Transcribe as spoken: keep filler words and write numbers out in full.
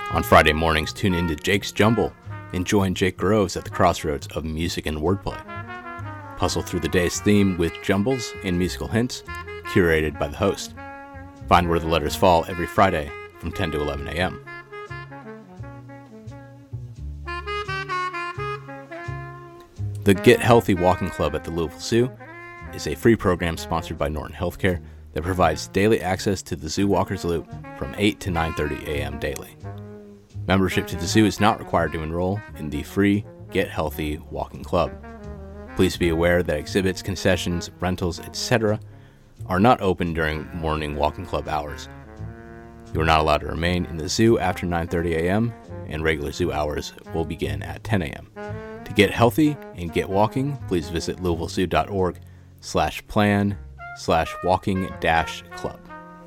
On Friday mornings, tune in to Jake's Jumble and join Jake Groves at the crossroads of music and wordplay. Puzzle through the day's theme with jumbles and musical hints curated by the host. Find where the letters fall every Friday from ten to eleven a.m. The Get Healthy Walking Club at the Louisville Zoo is a free program sponsored by Norton Healthcare that provides daily access to the Zoo Walkers Loop from eight to nine thirty a.m. daily. Membership to the zoo is not required to enroll in the free Get Healthy Walking Club. Please be aware that exhibits, concessions, rentals, et cetera are not open during morning walking club hours. You are not allowed to remain in the zoo after nine thirty a.m., and regular zoo hours will begin at ten a.m. To get healthy and get walking, please visit louisvillezoo.org slash plan slash walking dash club.